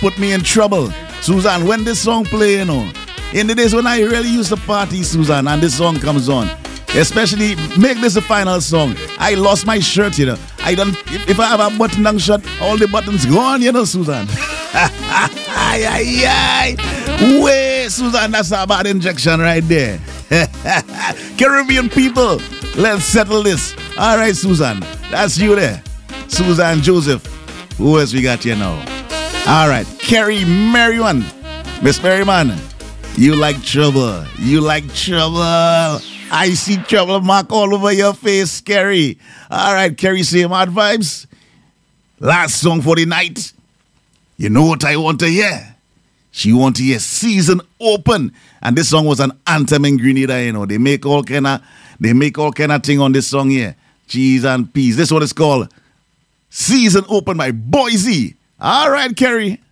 put me in trouble. Susan, when this song play, you know, in the days when I really used to party, Susan, and this song comes on, especially, make this the final song. I lost my shirt, you know. I don't, if I have a button down shirt, all the buttons gone, you know, Susan. Ay, ay, ay. Wait, Susan, that's a bad injection right there. Caribbean people, let's settle this. All right, Susan, that's you there. Susan Joseph. Who else we got here now? All right, Carrie Merriman. Miss Merriman, you like trouble. You like trouble. I see trouble mark all over your face, Carrie. All right, Carrie, same ad vibes. Last song for the night. You know what I want to hear? She want to hear Season Open. And this song was an anthem in Grenada, you know. They make all kind of thing on this song here. Cheese and peas. This one is called Season Open by Boise. All right, Kerry.